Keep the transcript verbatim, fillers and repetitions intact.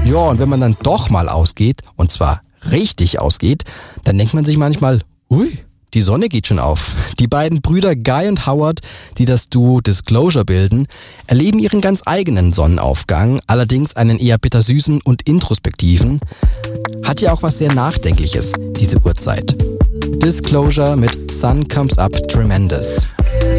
Ja, und wenn man dann doch mal ausgeht, und zwar richtig ausgeht, dann denkt man sich manchmal, ui, die Sonne geht schon auf. Die beiden Brüder Guy und Howard, die das Duo Disclosure bilden, erleben ihren ganz eigenen Sonnenaufgang, allerdings einen eher bittersüßen und introspektiven. Hat ja auch was sehr Nachdenkliches, diese Uhrzeit. Disclosure mit Sun Comes Up Tremendous.